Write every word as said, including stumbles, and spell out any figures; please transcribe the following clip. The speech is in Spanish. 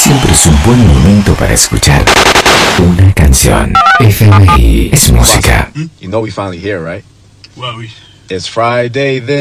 siempre es un buen momento para escuchar una canción. F M I es música. You know we finally here, right? Well, we... It's Friday then.